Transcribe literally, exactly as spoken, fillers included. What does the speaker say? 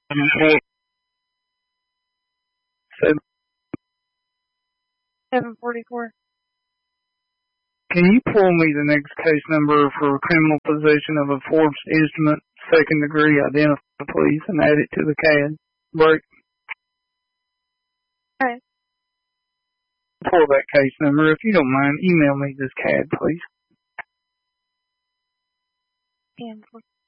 Seven. Seven forty-four. Can you pull me the next case number for criminal possession of a forged instrument, second degree identifier, please, and add it to the C A D break? Okay. Pull that case number. If you don't mind, email me this C A D, please. ten forty.